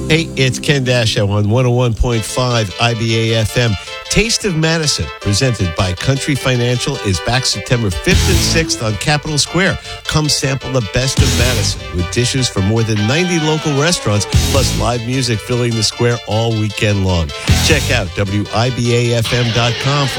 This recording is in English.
Hey, it's Ken Dashow on 101.5 IBA FM. Taste of Madison, presented by Country Financial, is back September 5th and 6th on Capitol Square. Come sample the best of Madison with dishes from more than 90 local restaurants, plus live music filling the square all weekend long. Check out WIBAFM.com